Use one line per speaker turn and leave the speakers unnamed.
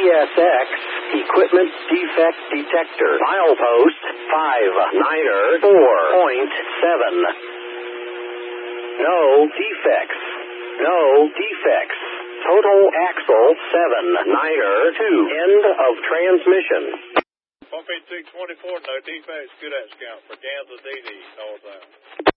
ESX, Equipment Defect Detector, milepost 59er 4.7. No defects. No defects. Total axle 79er 2. End of transmission.
15624, no defects. Good at scout for Kansas DD all the time.